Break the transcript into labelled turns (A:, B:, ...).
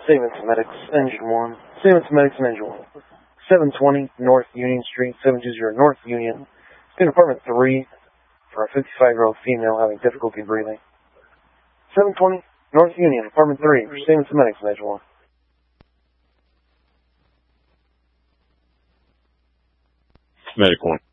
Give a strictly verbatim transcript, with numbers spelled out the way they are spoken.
A: Savings Medics, Engine one. Savings Medics, Engine one. seven twenty North Union Street, seven two zero North Union. It's in apartment three for a fifty-five-year-old female having difficulty breathing. seven twenty North Union, apartment three for Savings Medics, Engine one.
B: Medic one.